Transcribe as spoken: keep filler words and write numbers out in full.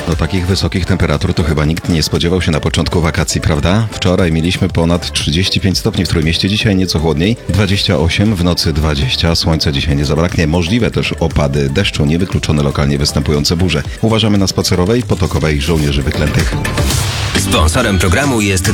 No takich wysokich temperatur to chyba nikt nie spodziewał się na początku wakacji, prawda? Wczoraj mieliśmy ponad trzydzieści pięć stopni w Trójmieście, dzisiaj nieco chłodniej, dwadzieścia osiem, w nocy dwadzieścia, słońca dzisiaj nie zabraknie. Możliwe też opady deszczu, niewykluczone lokalnie występujące burze. Uważamy na Spacerowej, Potokowej żołnierzy wyklętych. Sponsorem programu jest